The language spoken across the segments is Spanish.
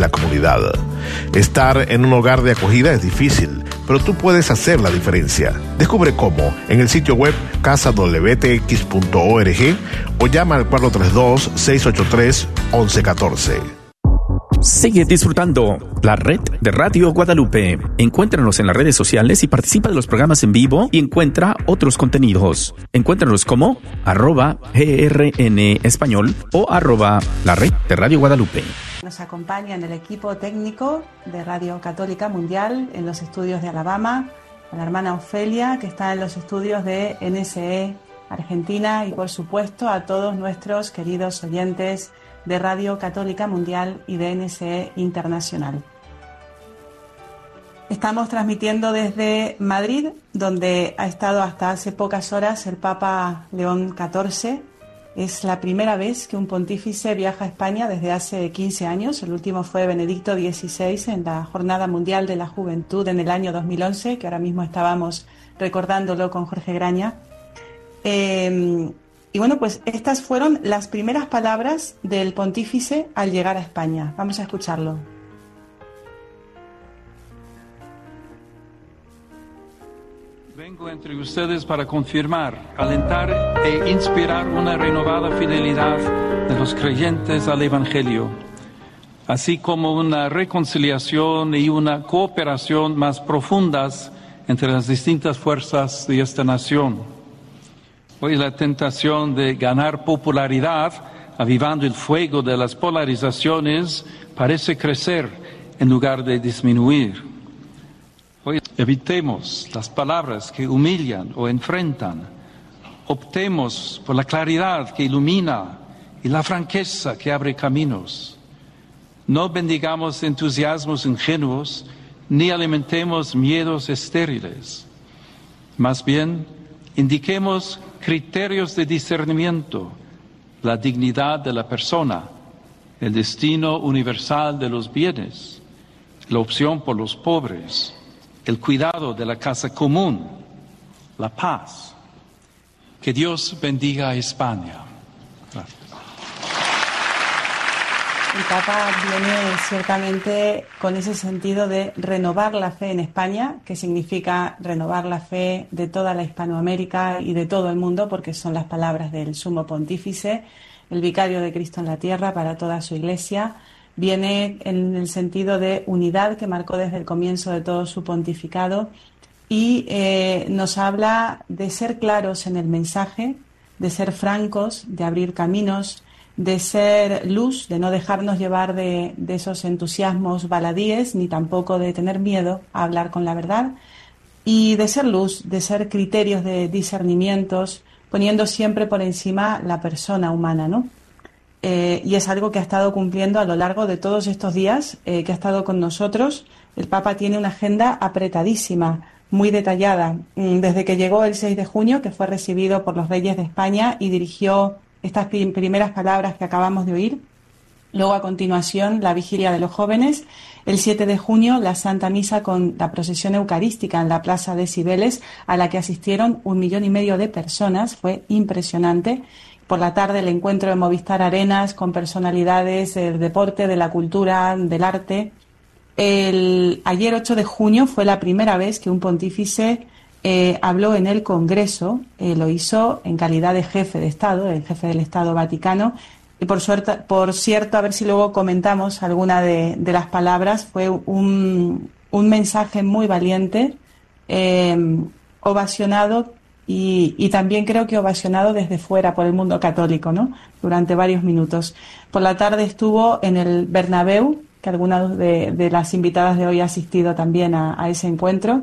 la comunidad. Estar en un hogar de acogida es difícil, pero tú puedes hacer la diferencia. Descubre cómo en el sitio web casadwtx.org o llama al 432-683-1114. Sigue disfrutando la red de Radio Guadalupe. Encuéntranos en las redes sociales y participa de los programas en vivo y encuentra otros contenidos. Encuéntranos como @GRN Español o @ la red de Radio Guadalupe. Nos acompaña en el equipo técnico de Radio Católica Mundial en los estudios de Alabama, a la hermana Ofelia, que está en los estudios de NSE Argentina, y por supuesto a todos nuestros queridos oyentes de Radio Católica Mundial y de NSE Internacional. Estamos transmitiendo desde Madrid, donde ha estado hasta hace pocas horas el Papa León XIV. Es la primera vez que un pontífice viaja a España desde hace 15 años. El último fue Benedicto XVI en la Jornada Mundial de la Juventud en el año 2011, que ahora mismo estábamos recordándolo con Jorge Graña. Y bueno, pues estas fueron las primeras palabras del pontífice al llegar a España. Vamos a escucharlo. Vengo entre ustedes para confirmar, alentar e inspirar una renovada fidelidad de los creyentes al Evangelio, así como una reconciliación y una cooperación más profundas entre las distintas fuerzas de esta nación. Hoy la tentación de ganar popularidad, avivando el fuego de las polarizaciones, parece crecer en lugar de disminuir. Hoy evitemos las palabras que humillan o enfrentan. Optemos por la claridad que ilumina y la franqueza que abre caminos. No bendigamos entusiasmos ingenuos ni alimentemos miedos estériles. Más bien, indiquemos criterios de discernimiento, la dignidad de la persona, el destino universal de los bienes, la opción por los pobres, el cuidado de la casa común, la paz. Que Dios bendiga a España. Gracias. El Papa viene ciertamente con ese sentido de renovar la fe en España, que significa renovar la fe de toda la Hispanoamérica y de todo el mundo, porque son las palabras del Sumo Pontífice, el vicario de Cristo en la tierra para toda su Iglesia. Viene en el sentido de unidad que marcó desde el comienzo de todo su pontificado y nos habla de ser claros en el mensaje, de ser francos, de abrir caminos, de ser luz, de no dejarnos llevar de esos entusiasmos baladíes, ni tampoco de tener miedo a hablar con la verdad, y de ser luz, de ser criterios de discernimientos, poniendo siempre por encima la persona humana, ¿no? Y es algo que ha estado cumpliendo a lo largo de todos estos días que ha estado con nosotros. El Papa tiene una agenda apretadísima, muy detallada, desde que llegó el 6 de junio, que fue recibido por los reyes de España y dirigió estas primeras palabras que acabamos de oír. Luego, a continuación, la vigilia de los jóvenes. El 7 de junio, la Santa Misa con la procesión eucarística en la Plaza de Cibeles, a la que asistieron 1,5 millones de personas. Fue impresionante. Por la tarde, el encuentro de Movistar Arenas con personalidades del deporte, de la cultura, del arte. Ayer, 8 de junio, fue la primera vez que un pontífice habló en el Congreso. Lo hizo en calidad de jefe de Estado, el jefe del Estado Vaticano. Y por cierto, a ver si luego comentamos alguna de las palabras. Fue un mensaje muy valiente, ovacionado y también creo que ovacionado desde fuera por el mundo católico, ¿no? Durante varios minutos. Por la tarde estuvo en el Bernabéu, que algunas de las invitadas de hoy ha asistido también a ese encuentro.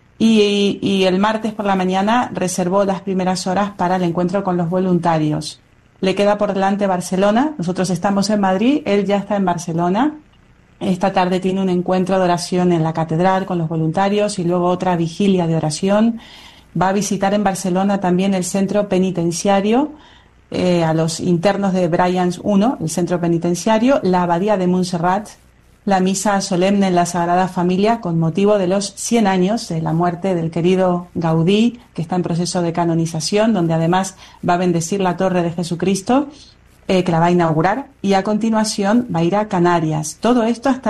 Y el martes por la mañana reservó las primeras horas para el encuentro con los voluntarios. Le queda por delante Barcelona. Nosotros estamos en Madrid, él ya está en Barcelona. Esta tarde tiene un encuentro de oración en la catedral con los voluntarios y luego otra vigilia de oración. Va a visitar en Barcelona también el centro penitenciario, a los internos de Brians 1, el centro penitenciario, la abadía de Montserrat, la misa solemne en la Sagrada Familia con motivo de los 100 años de la muerte del querido Gaudí, que está en proceso de canonización, donde además va a bendecir la Torre de Jesucristo, que la va a inaugurar, y a continuación va a ir a Canarias. Todo esto hasta